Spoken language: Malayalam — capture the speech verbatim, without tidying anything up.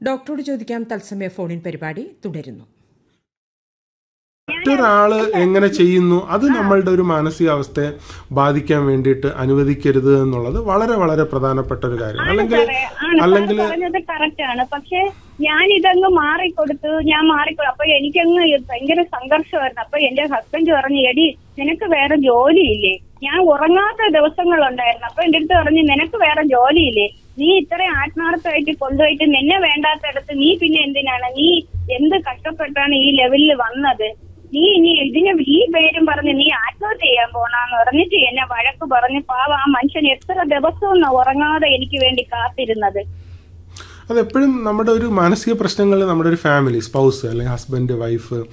ഡോക്ടറോട് ചോദിക്കാം തത്സമയ ഫോണിൻ പരിപാടി തുടരുന്നു. മറ്റൊരാള് എങ്ങനെ ചെയ്യുന്നു അത് നമ്മളുടെ ഒരു മാനസികാവസ്ഥയെ ബാധിക്കാൻ വേണ്ടിയിട്ട് അനുവദിക്കരുത് എന്നുള്ളത് വളരെ വളരെ പ്രധാനപ്പെട്ട ഒരു കാര്യമാണ്. അല്ലെങ്കിൽ അല്ലെങ്കിൽ കറക്റ്റ് ആണ്. പക്ഷെ ഞാൻ ഇതങ്ങ് മാറിക്കൊടുത്തു, ഞാൻ മാറിക്കൊടു അപ്പൊ എനിക്കങ്ങ് ഭയങ്കര സംഘർഷമായിരുന്നു. അപ്പൊ എന്റെ ഹസ്ബൻഡ് പറഞ്ഞു, എടി നിനക്ക് വേറെ ജോലിയില്ലേ? ഞാൻ ഉറങ്ങാത്ത ദിവസങ്ങളുണ്ടായിരുന്നു. അപ്പൊ എന്റെ അടുത്ത് പറഞ്ഞു, നിനക്ക് വേറെ ജോലിയില്ലേ? നീ ഇത്രയും ആത്മാർത്ഥമായിട്ട് കൊണ്ടുപോയിട്ട് നിന്നെ വേണ്ടാത്തടത്ത് നീ പിന്നെ എന്തിനാണ്? നീ എന്ത് കഷ്ടപ്പെട്ടാണ് ഈ ലെവലിൽ വന്നത്? നീ ഇനി ഇതിന് ഈ പേരും പറഞ്ഞ് നീ ആത്മഹത്യ ചെയ്യാൻ പോണാന്ന് പറഞ്ഞിട്ട് എന്നെ വഴക്ക് പറഞ്ഞ് പാവ ആ മനുഷ്യൻ എത്ര ദിവസവും ഉറങ്ങാതെ എനിക്ക് വേണ്ടി കാത്തിരുന്നത്. അതെപ്പോഴും നമ്മുടെ ഒരു മാനസിക പ്രശ്നങ്ങൾ നമ്മുടെ ഒരു ഫാമിലി, സ്പൗസ് അല്ലെങ്കിൽ ഹസ്ബൻഡ്, വൈഫ്